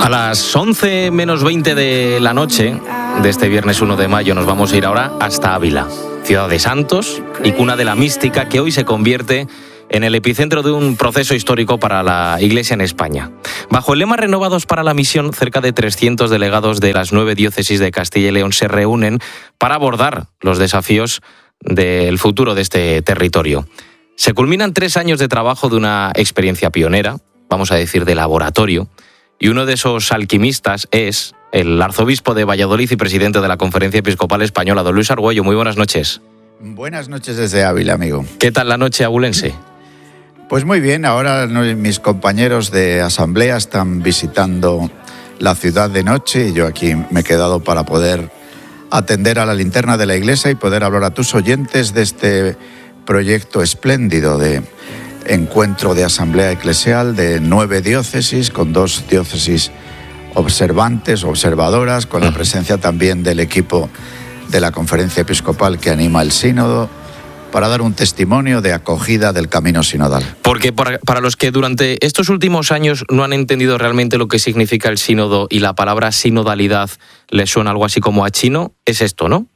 A las 11 menos 20 de la noche de este viernes 1 de mayo nos vamos a ir ahora hasta Ávila, ciudad de santos y cuna de la mística, que hoy se convierte en el epicentro de un proceso histórico para la Iglesia en España. Bajo el lema Renovados para la Misión, cerca de 300 delegados de las 9 diócesis de Castilla y León se reúnen para abordar los desafíos del futuro de este territorio. Se culminan 3 años de trabajo de una experiencia pionera, vamos a decir de laboratorio, y uno de esos alquimistas es el arzobispo de Valladolid y presidente de la Conferencia Episcopal Española, don Luis Argüello. Muy buenas noches. Buenas noches desde Ávila, amigo. ¿Qué tal la noche abulense? Pues muy bien, ahora mis compañeros de asamblea están visitando la ciudad de noche y yo aquí me he quedado para poder atender a la linterna de la iglesia y poder hablar a tus oyentes de este proyecto espléndido de encuentro de asamblea eclesial de 9 diócesis, con 2 diócesis observadoras, con la presencia también del equipo de la Conferencia Episcopal que anima el sínodo, para dar un testimonio de acogida del camino sinodal. Porque para los que durante estos últimos años no han entendido realmente lo que significa el sínodo y la palabra sinodalidad les suena algo así como a chino, es esto, ¿no?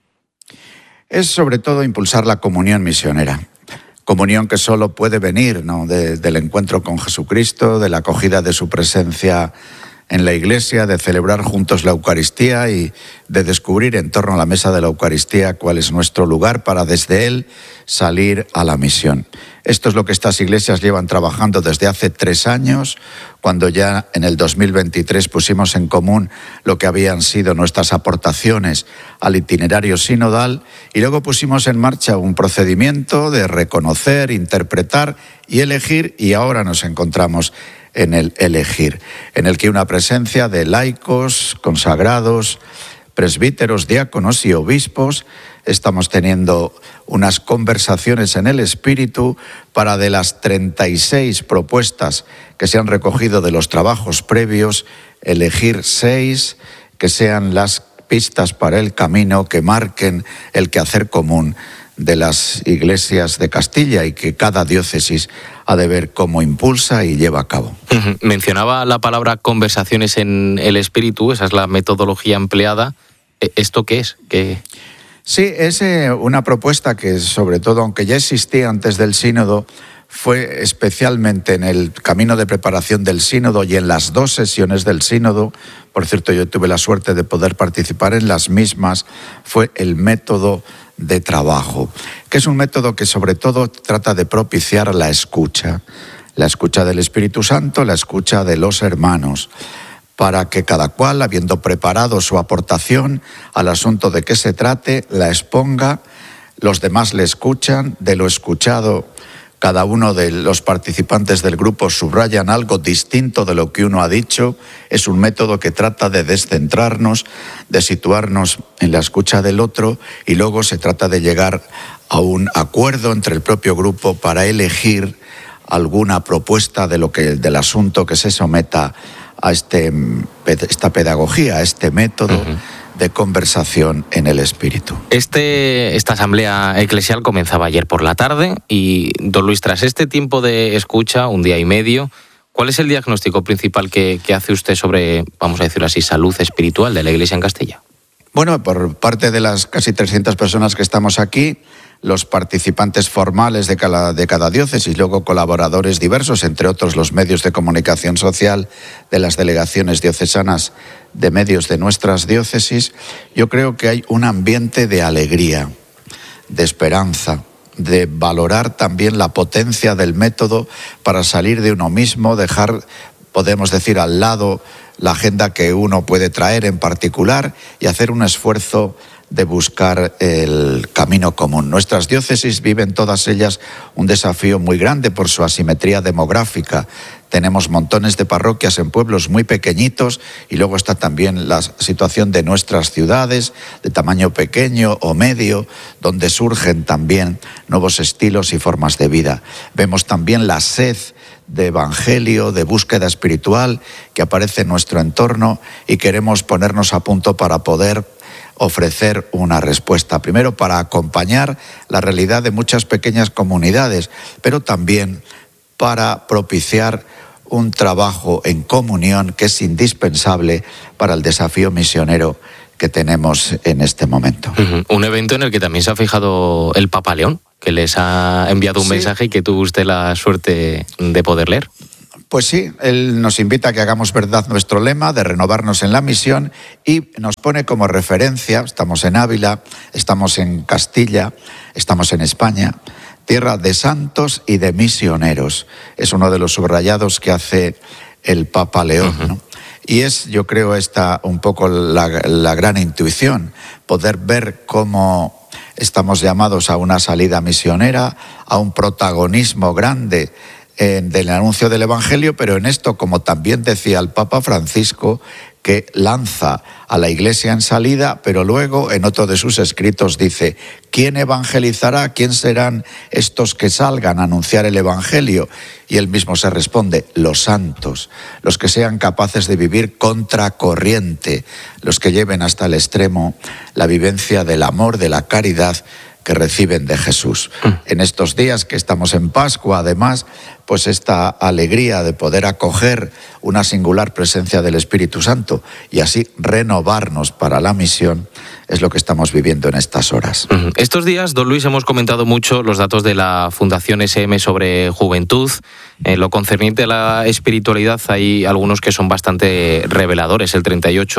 Es sobre todo impulsar la comunión misionera. Comunión que solo puede venir, ¿no?, del encuentro con Jesucristo, de la acogida de su presencia en la Iglesia, de celebrar juntos la Eucaristía y de descubrir en torno a la mesa de la Eucaristía cuál es nuestro lugar para desde él salir a la misión. Esto es lo que estas iglesias llevan trabajando desde hace 3 años, cuando ya en el 2023 pusimos en común lo que habían sido nuestras aportaciones al itinerario sinodal y luego pusimos en marcha un procedimiento de reconocer, interpretar y elegir, y ahora nos encontramos en el elegir, en el que una presencia de laicos, consagrados, presbíteros, diáconos y obispos, estamos teniendo unas conversaciones en el Espíritu para, de las 36 propuestas que se han recogido de los trabajos previos, elegir 6 que sean las pistas para el camino que marquen el quehacer común de las iglesias de Castilla y que cada diócesis ha de ver cómo impulsa y lleva a cabo. Mencionaba la palabra conversaciones en el Espíritu, esa es la metodología empleada. ¿Esto qué es? Sí, es una propuesta que, sobre todo, aunque ya existía antes del sínodo, fue especialmente en el camino de preparación del sínodo y en las 2 sesiones del sínodo. Por cierto, yo tuve la suerte de poder participar en las mismas. Fue el método de trabajo, que es un método que sobre todo trata de propiciar la escucha del Espíritu Santo, la escucha de los hermanos, para que cada cual, habiendo preparado su aportación al asunto de que se trate, la exponga, los demás le escuchan, de lo escuchado cada uno de los participantes del grupo subrayan algo distinto de lo que uno ha dicho. Es un método que trata de descentrarnos, de situarnos en la escucha del otro, y luego se trata de llegar a un acuerdo entre el propio grupo para elegir alguna propuesta del asunto que se someta a esta pedagogía, a este método de conversación en el Espíritu. Esta asamblea eclesial comenzaba ayer por la tarde y, don Luis, tras este tiempo de escucha, 1 día y medio, ¿cuál es el diagnóstico principal que hace usted sobre, vamos a decirlo así, salud espiritual de la Iglesia en Castilla? Bueno, por parte de las casi 300 personas que estamos aquí, los participantes formales de cada diócesis, luego colaboradores diversos, entre otros los medios de comunicación social de las delegaciones diocesanas de medios de nuestras diócesis, yo creo que hay un ambiente de alegría, de esperanza, de valorar también la potencia del método para salir de uno mismo, dejar, podemos decir, al lado la agenda que uno puede traer en particular y hacer un esfuerzo de buscar el camino común. Nuestras diócesis viven todas ellas un desafío muy grande por su asimetría demográfica. Tenemos montones de parroquias en pueblos muy pequeñitos y luego está también la situación de nuestras ciudades de tamaño pequeño o medio, donde surgen también nuevos estilos y formas de vida. Vemos también la sed de evangelio, de búsqueda espiritual que aparece en nuestro entorno y queremos ponernos a punto para poder ofrecer una respuesta. Primero, para acompañar la realidad de muchas pequeñas comunidades, pero también para propiciar un trabajo en comunión que es indispensable para el desafío misionero que tenemos en este momento. Un evento en el que también se ha fijado el Papa León, que les ha enviado un mensaje y que tuvo usted la suerte de poder leer. Pues sí, él nos invita a que hagamos verdad nuestro lema de renovarnos en la misión y nos pone como referencia, estamos en Ávila, estamos en Castilla, estamos en España, tierra de santos y de misioneros. Es uno de los subrayados que hace el Papa León, ¿no? Y es, yo creo, esta un poco la gran intuición, poder ver cómo estamos llamados a una salida misionera, a un protagonismo grande del anuncio del Evangelio, pero en esto, como también decía el Papa Francisco, que lanza a la Iglesia en salida, pero luego en otro de sus escritos dice: ¿quién evangelizará? ¿Quién serán estos que salgan a anunciar el Evangelio? Y él mismo se responde: los santos, los que sean capaces de vivir contracorriente, los que lleven hasta el extremo la vivencia del amor, de la caridad que reciben de Jesús. En estos días que estamos en Pascua, además, pues esta alegría de poder acoger una singular presencia del Espíritu Santo y así renovarnos para la misión es lo que estamos viviendo en estas horas. Estos días, don Luis, hemos comentado mucho los datos de la Fundación SM sobre juventud. En lo concerniente a la espiritualidad hay algunos que son bastante reveladores. El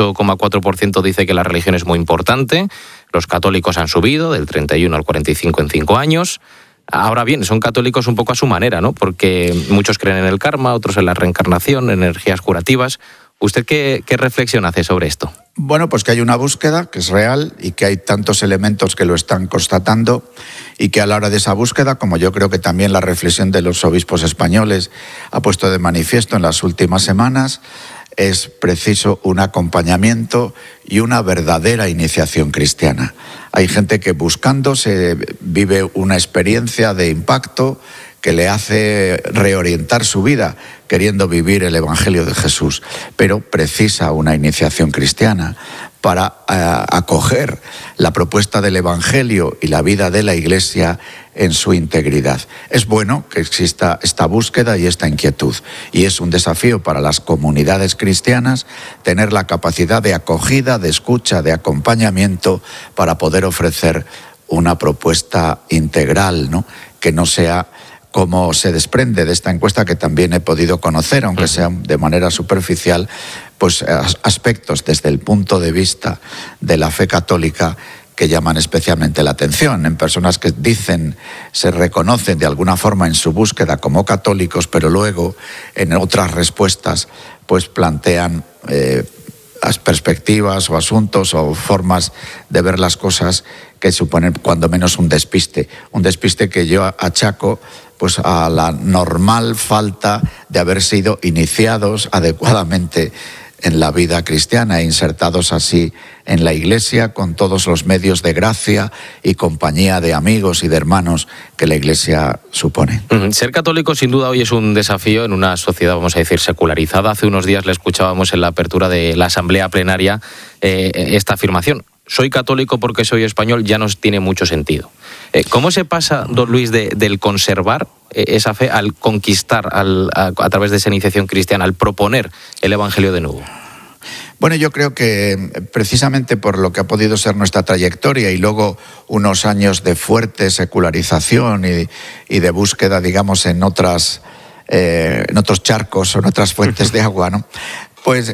38,4% dice que la religión es muy importante. Los católicos han subido del 31 al 45 en 5 años. Ahora bien, son católicos un poco a su manera, ¿no? Porque muchos creen en el karma, otros en la reencarnación, en energías curativas. ¿Usted qué reflexión hace sobre esto? Bueno, pues que hay una búsqueda que es real y que hay tantos elementos que lo están constatando y que a la hora de esa búsqueda, como yo creo que también la reflexión de los obispos españoles ha puesto de manifiesto en las últimas semanas, es preciso un acompañamiento y una verdadera iniciación cristiana. Hay gente que buscando se vive una experiencia de impacto que le hace reorientar su vida queriendo vivir el Evangelio de Jesús, pero precisa una iniciación cristiana para acoger la propuesta del Evangelio y la vida de la Iglesia en su integridad. Es bueno que exista esta búsqueda y esta inquietud, y es un desafío para las comunidades cristianas tener la capacidad de acogida, de escucha, de acompañamiento para poder ofrecer una propuesta integral, ¿no? Que no sea, como se desprende de esta encuesta que también he podido conocer, aunque sea de manera superficial, pues aspectos desde el punto de vista de la fe católica que llaman especialmente la atención, en personas que dicen, se reconocen de alguna forma en su búsqueda como católicos, pero luego en otras respuestas pues plantean perspectivas o asuntos o formas de ver las cosas que suponen cuando menos un despiste que yo achaco pues a la normal falta de haber sido iniciados adecuadamente en la vida cristiana e insertados así en la Iglesia con todos los medios de gracia y compañía de amigos y de hermanos que la Iglesia supone. Ser católico sin duda hoy es un desafío en una sociedad, vamos a decir, secularizada. Hace unos días le escuchábamos en la apertura de la Asamblea Plenaria esta afirmación: soy católico porque soy español, ya no tiene mucho sentido. ¿Cómo se pasa, don Luis, del conservar esa fe al conquistar a través de esa iniciación cristiana, al proponer el Evangelio de nuevo? Bueno, yo creo que precisamente por lo que ha podido ser nuestra trayectoria y luego unos años de fuerte secularización y de búsqueda, digamos, en otros charcos o en otras fuentes de agua, ¿no? Pues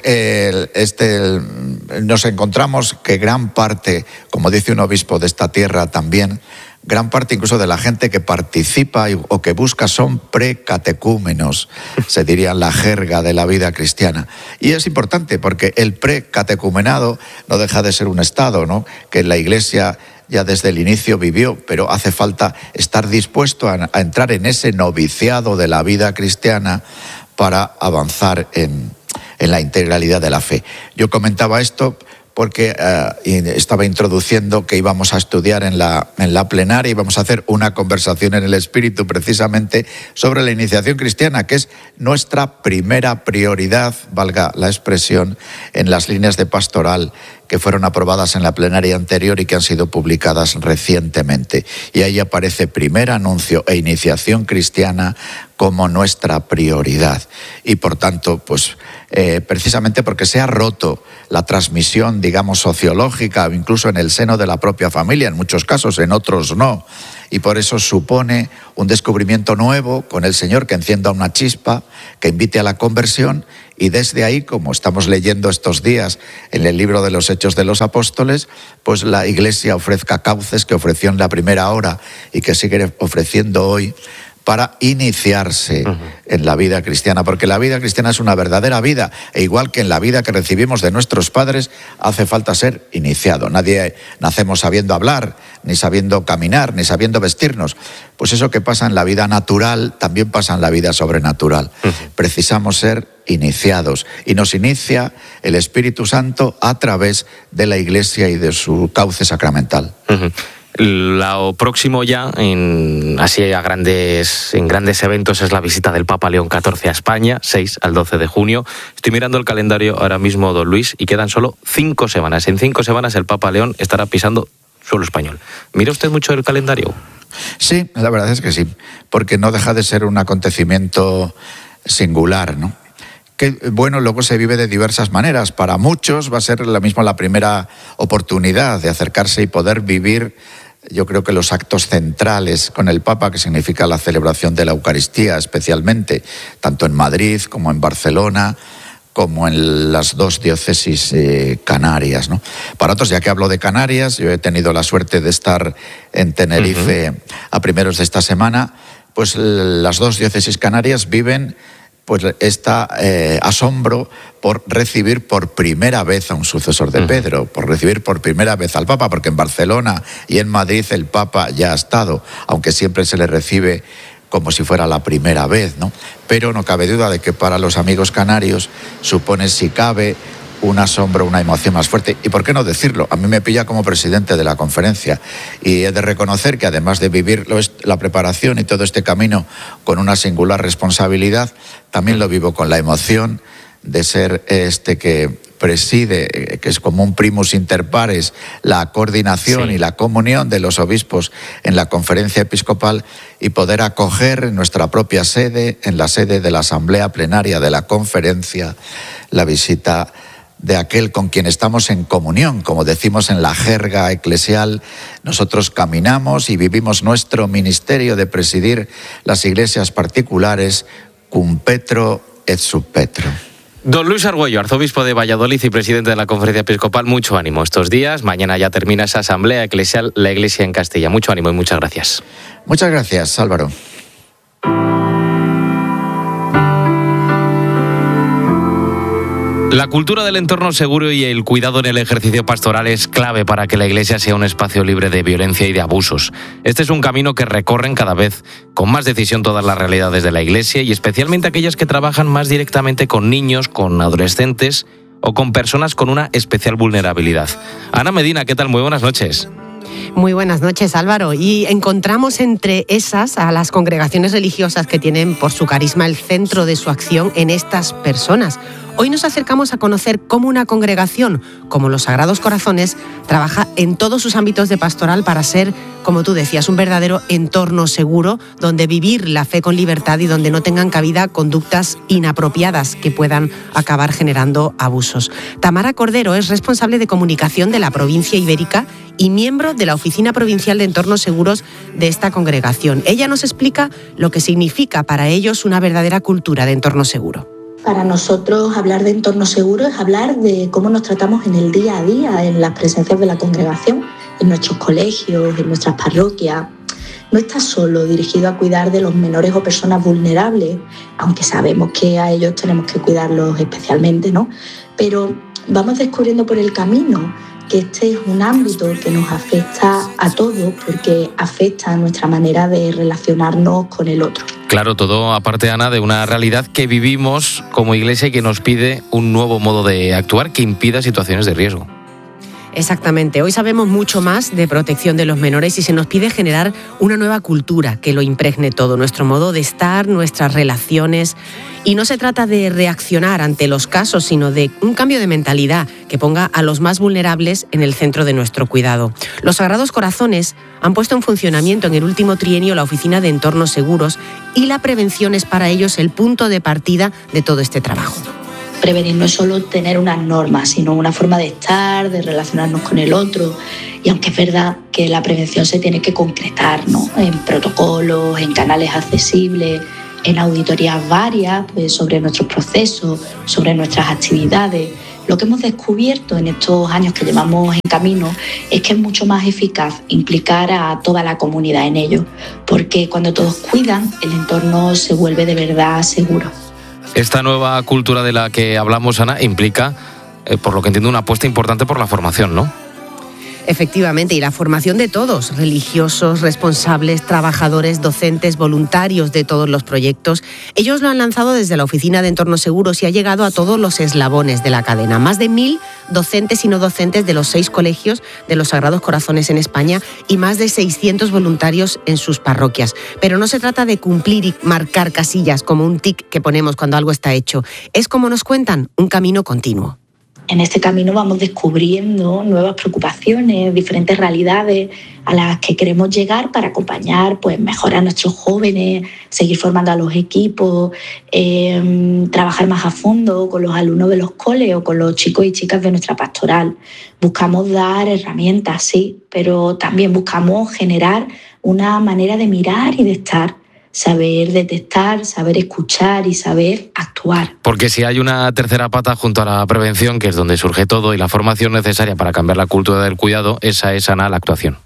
nos encontramos que gran parte, como dice un obispo de esta tierra también, gran parte incluso de la gente que participa o que busca son precatecúmenos, se diría en la jerga de la vida cristiana. Y es importante porque el precatecumenado no deja de ser un estado, ¿no?, que la Iglesia ya desde el inicio vivió, pero hace falta estar dispuesto a entrar en ese noviciado de la vida cristiana para avanzar en la integralidad de la fe. Yo comentaba esto porque estaba introduciendo que íbamos a estudiar en la plenaria, íbamos a hacer una conversación en el Espíritu precisamente sobre la iniciación cristiana, que es nuestra primera prioridad, valga la expresión, en las líneas de pastoral que fueron aprobadas en la plenaria anterior y que han sido publicadas recientemente. Y ahí aparece primer anuncio e iniciación cristiana como nuestra prioridad. Y por tanto, pues precisamente porque se ha roto la transmisión, digamos, sociológica, incluso en el seno de la propia familia, en muchos casos, en otros no. Y por eso supone un descubrimiento nuevo con el Señor que encienda una chispa, que invite a la conversión, y desde ahí, como estamos leyendo estos días en el libro de los Hechos de los Apóstoles, pues la Iglesia ofrezca cauces que ofreció en la primera hora y que sigue ofreciendo hoy para iniciarse en la vida cristiana, porque la vida cristiana es una verdadera vida, e igual que en la vida que recibimos de nuestros padres, hace falta ser iniciado. Nadie nacemos sabiendo hablar, ni sabiendo caminar, ni sabiendo vestirnos. Pues eso que pasa en la vida natural, también pasa en la vida sobrenatural. Precisamos ser iniciados, y nos inicia el Espíritu Santo a través de la Iglesia y de su cauce sacramental. Lo próximo ya, en grandes eventos, es la visita del Papa León XIV a España, 6 al 12 de junio. Estoy mirando el calendario ahora mismo, don Luis, y quedan solo 5 semanas. En 5 semanas el Papa León estará pisando suelo español. ¿Mira usted mucho el calendario? Sí, la verdad es que sí, porque no deja de ser un acontecimiento singular, ¿no? Que, bueno, luego se vive de diversas maneras. Para muchos va a ser la primera oportunidad de acercarse y poder vivir, yo creo que los actos centrales con el Papa, que significa la celebración de la Eucaristía especialmente, tanto en Madrid como en Barcelona, como en las 2 diócesis canarias, ¿no? Para otros, ya que hablo de Canarias, yo he tenido la suerte de estar en Tenerife a primeros de esta semana, pues las 2 diócesis canarias viven pues asombro por recibir por primera vez a un sucesor de Pedro, por recibir por primera vez al Papa, porque en Barcelona y en Madrid el Papa ya ha estado, aunque siempre se le recibe como si fuera la primera vez, ¿no? Pero no cabe duda de que para los amigos canarios supone, si cabe, un asombro, una emoción más fuerte. Y por qué no decirlo, a mí me pilla como presidente de la conferencia, y he de reconocer que además de vivir la preparación y todo este camino con una singular responsabilidad, también lo vivo con la emoción de ser que preside, que es como un primus inter pares, la coordinación y la comunión de los obispos en la conferencia episcopal, y poder acoger en nuestra propia sede, en la sede de la asamblea plenaria de la conferencia, la visita de aquel con quien estamos en comunión. Como decimos en la jerga eclesial, nosotros caminamos y vivimos nuestro ministerio de presidir las iglesias particulares cum Petro et sub Petro. Don Luis Argüello, arzobispo de Valladolid y presidente de la Conferencia Episcopal, mucho ánimo estos días. Mañana ya termina esa asamblea eclesial, la Iglesia en Castilla. Mucho ánimo y muchas gracias. Muchas gracias, Álvaro. La cultura del entorno seguro y el cuidado en el ejercicio pastoral es clave para que la Iglesia sea un espacio libre de violencia y de abusos. Este es un camino que recorren cada vez con más decisión todas las realidades de la Iglesia, y especialmente aquellas que trabajan más directamente con niños, con adolescentes o con personas con una especial vulnerabilidad. Ana Medina, ¿qué tal? Muy buenas noches. Muy buenas noches, Álvaro. Y encontramos entre esas a las congregaciones religiosas que tienen por su carisma el centro de su acción en estas personas. Hoy nos acercamos a conocer cómo una congregación, como los Sagrados Corazones, trabaja en todos sus ámbitos de pastoral para ser, como tú decías, un verdadero entorno seguro donde vivir la fe con libertad y donde no tengan cabida conductas inapropiadas que puedan acabar generando abusos. Tamara Cordero es responsable de comunicación de la provincia ibérica y miembro de la Oficina Provincial de Entornos Seguros de esta congregación. Ella nos explica lo que significa para ellos una verdadera cultura de entorno seguro. Para nosotros hablar de entorno seguro es hablar de cómo nos tratamos en el día a día, en las presencias de la congregación, en nuestros colegios, en nuestras parroquias. No está solo dirigido a cuidar de los menores o personas vulnerables, aunque sabemos que a ellos tenemos que cuidarlos especialmente, ¿no? Pero vamos descubriendo por el camino que este es un ámbito que nos afecta a todos, porque afecta a nuestra manera de relacionarnos con el otro. Claro, todo aparte, Ana, de una realidad que vivimos como Iglesia y que nos pide un nuevo modo de actuar que impida situaciones de riesgo. Exactamente. Hoy sabemos mucho más de protección de los menores y se nos pide generar una nueva cultura que lo impregne todo, nuestro modo de estar, nuestras relaciones. Y no se trata de reaccionar ante los casos, sino de un cambio de mentalidad que ponga a los más vulnerables en el centro de nuestro cuidado. Los Sagrados Corazones han puesto en funcionamiento en el último trienio la Oficina de Entornos Seguros y la prevención es para ellos el punto de partida de todo este trabajo. Prevenir no es solo tener unas normas, sino una forma de estar, de relacionarnos con el otro. Y aunque es verdad que la prevención se tiene que concretar, ¿no?, en protocolos, en canales accesibles, en auditorías varias, pues, sobre nuestros procesos, sobre nuestras actividades. Lo que hemos descubierto en estos años que llevamos en camino es que es mucho más eficaz implicar a toda la comunidad en ello, porque cuando todos cuidan, el entorno se vuelve de verdad seguro. Esta nueva cultura de la que hablamos, Ana, implica, por lo que entiendo, una apuesta importante por la formación, ¿no? Efectivamente, y la formación de todos, religiosos, responsables, trabajadores, docentes, voluntarios de todos los proyectos. Ellos lo han lanzado desde la Oficina de Entornos Seguros y ha llegado a todos los eslabones de la cadena. Más de 1.000 docentes y no docentes de los 6 colegios de los Sagrados Corazones en España y más de 600 voluntarios en sus parroquias. Pero no se trata de cumplir y marcar casillas como un tic que ponemos cuando algo está hecho. Es, como nos cuentan, un camino continuo. En este camino vamos descubriendo nuevas preocupaciones, diferentes realidades a las que queremos llegar para acompañar, pues, mejor a nuestros jóvenes, seguir formando a los equipos, trabajar más a fondo con los alumnos de los coles o con los chicos y chicas de nuestra pastoral. Buscamos dar herramientas, sí, pero también buscamos generar una manera de mirar y de estar. Saber detectar, saber escuchar y saber actuar. Porque si hay una tercera pata junto a la prevención, que es donde surge todo, y la formación necesaria para cambiar la cultura del cuidado, esa es, Ana, la actuación.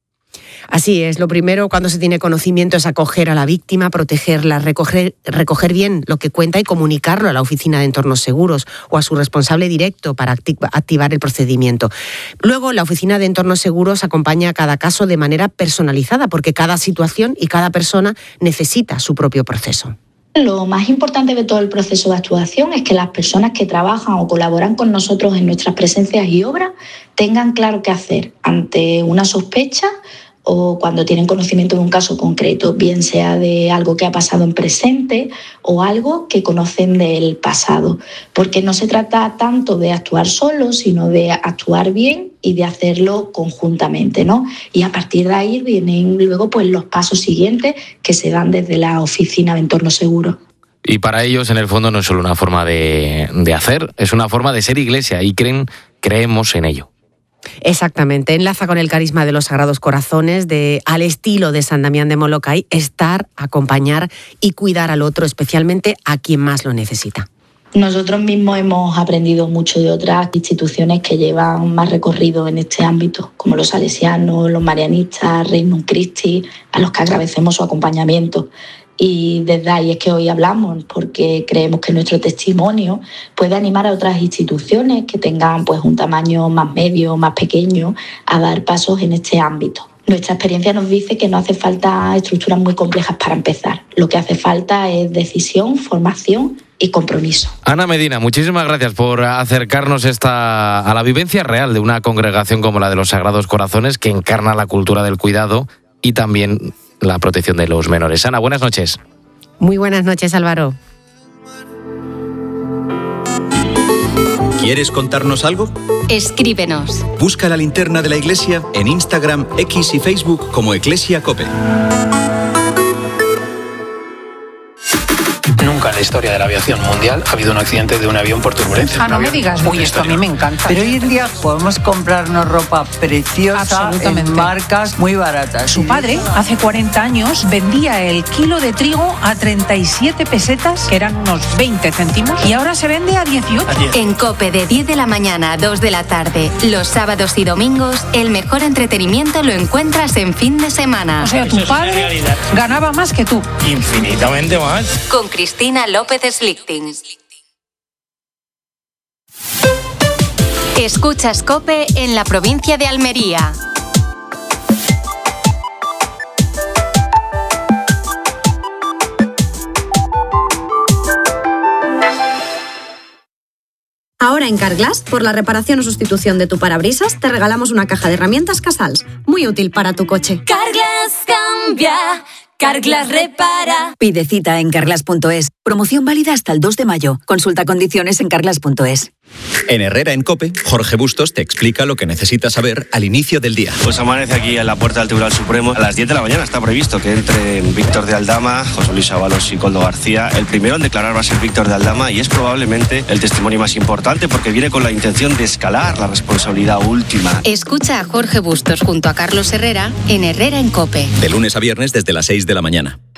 Así es, lo primero cuando se tiene conocimiento es acoger a la víctima, protegerla, recoger bien lo que cuenta y comunicarlo a la Oficina de Entornos Seguros o a su responsable directo para activar el procedimiento. Luego, la Oficina de Entornos Seguros acompaña a cada caso de manera personalizada porque cada situación y cada persona necesita su propio proceso. Lo más importante de todo el proceso de actuación es que las personas que trabajan o colaboran con nosotros en nuestras presencias y obras tengan claro qué hacer ante una sospecha o cuando tienen conocimiento de un caso concreto, bien sea de algo que ha pasado en presente o algo que conocen del pasado. Porque no se trata tanto de actuar solos, sino de actuar bien y de hacerlo conjuntamente, ¿no? Y a partir de ahí vienen luego, pues, los pasos siguientes que se dan desde la Oficina de Entornos Seguros. Y para ellos, en el fondo, no es solo una forma de hacer, es una forma de ser iglesia y creemos en ello. Exactamente, enlaza con el carisma de los Sagrados Corazones, al estilo de San Damián de Molokai, estar, acompañar y cuidar al otro, especialmente a quien más lo necesita. Nosotros mismos hemos aprendido mucho de otras instituciones que llevan más recorrido en este ámbito, como los salesianos, los marianistas, Regnum Christi, a los que agradecemos su acompañamiento. Y desde ahí es que hoy hablamos, porque creemos que nuestro testimonio puede animar a otras instituciones que tengan, pues, un tamaño más medio, más pequeño, a dar pasos en este ámbito. Nuestra experiencia nos dice que no hace falta estructuras muy complejas para empezar. Lo que hace falta es formación y compromiso. Ana Medina, muchísimas gracias por acercarnos a la vivencia real de una congregación como la de los Sagrados Corazones, que encarna la cultura del cuidado y también la protección de los menores. Ana, buenas noches. Muy buenas noches, Álvaro. ¿Quieres contarnos algo? Escríbenos. Busca la linterna de la Iglesia en Instagram, X y Facebook como Eclesia Cope. Nunca en la historia de la aviación mundial ha habido un accidente de un avión por turbulencia. No me digas, uy, esto a mí me encanta. Pero hoy en día podemos comprarnos ropa preciosa en marcas muy baratas. Su padre, hace 40 años, vendía el kilo de trigo a 37 pesetas, que eran unos 20 céntimos, y ahora se vende a 18. En COPE, de 10 de la mañana a 2 de la tarde, los sábados y domingos, el mejor entretenimiento lo encuentras en fin de semana. O sea, tu padre ganaba más que tú. Infinitamente más. Con Cristina López Slichting. Escuchas COPE en la provincia de Almería. Ahora en Carglass, por la reparación o sustitución de tu parabrisas, te regalamos una caja de herramientas Casals, muy útil para tu coche. Carglass cambia, Carglass repara. Pide cita en carglass.es. Promoción válida hasta el 2 de mayo. Consulta condiciones en carglass.es. En Herrera en COPE, Jorge Bustos te explica lo que necesitas saber al inicio del día. Pues amanece aquí en la puerta del Tribunal Supremo. A las 10 de la mañana está previsto que entren Víctor de Aldama, José Luis Ábalos y Koldo García. El primero en declarar va a ser Víctor de Aldama y es probablemente el testimonio más importante porque viene con la intención de escalar la responsabilidad última. Escucha a Jorge Bustos junto a Carlos Herrera en Herrera en COPE. De lunes a viernes desde las 6 de la mañana.